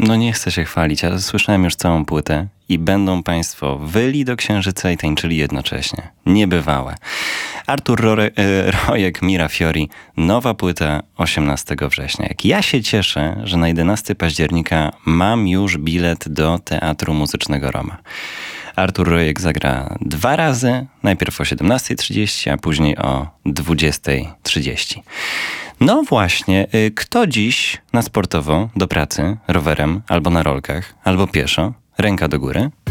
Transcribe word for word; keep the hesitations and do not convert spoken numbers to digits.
No nie chcę się chwalić, ale słyszałem już całą płytę i będą państwo wyli do księżyca i tańczyli jednocześnie. Niebywałe. Artur Rore, Rojek, Mira Fiori, nowa płyta osiemnastego września. Jak ja się cieszę, że na jedenastego października mam już bilet do Teatru Muzycznego Roma. Artur Rojek zagra dwa razy, najpierw o siedemnastej trzydzieści, a później o dwudziestej trzydzieści. No właśnie, kto dziś na sportowo do pracy rowerem albo na rolkach, albo pieszo? Ręka do góry.